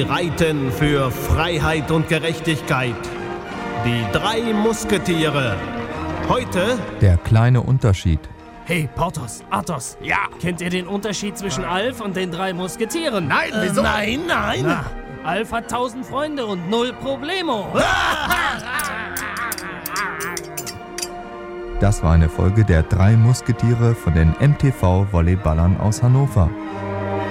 reiten für Freiheit und Gerechtigkeit. Die 3 Musketiere. Heute Der kleine Unterschied. Hey, Porthos, Athos. Ja. Kennt ihr den Unterschied zwischen Alf und den 3 Musketieren? Nein, wieso? nein. Na, Alf hat 1000 Freunde und 0 Problemo. Das war eine Folge der 3 Musketiere von den MTV Volleyballern aus Hannover.